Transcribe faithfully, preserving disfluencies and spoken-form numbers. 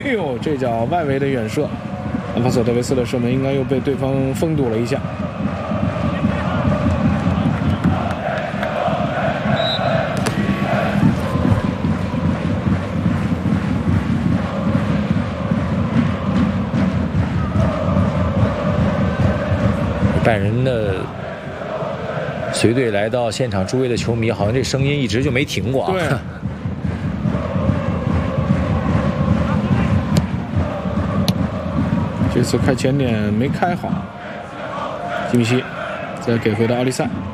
哎呦，这脚外围的远射，安帕索德维斯的射门应该又被对方封堵了一下。 拜仁的随队来到现场诸位的球迷，好像这声音一直就没停过啊。 对。这次开前点没开好，基米希再给回到奥利萨。